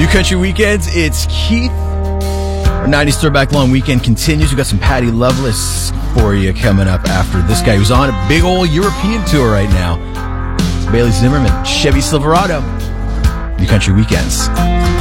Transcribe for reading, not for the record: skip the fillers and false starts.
New Country Weekends, it's Keith. Our 90s Throwback Long Weekend continues. We've got some Patty Loveless for you coming up after this guy who's on a big old European tour right now. Bailey Zimmerman, Chevy Silverado. New Country Weekends.